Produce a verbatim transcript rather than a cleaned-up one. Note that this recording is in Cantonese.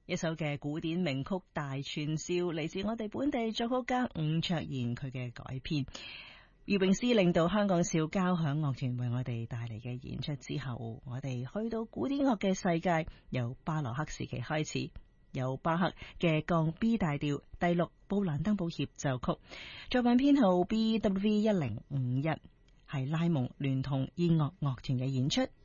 一首嘅古典名曲《大串燒》，嚟自我哋本地作曲家伍卓賢佢嘅改編。余詠詩領導香港小交響樂團為我哋帶嚟嘅演出之後，我哋去到古典樂嘅世界，由巴洛克時期開始，由巴赫嘅降 B 大調第六布蘭登堡協奏曲，作品編號 B W V 一零五一，係拉蒙聯同音樂樂團嘅演出。